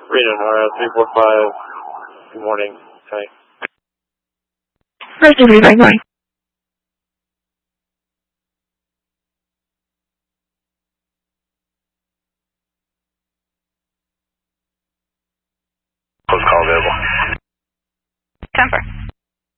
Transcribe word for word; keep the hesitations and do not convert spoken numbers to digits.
Reno, Nora, three four five. Good morning. Hi. Roger, bye bye.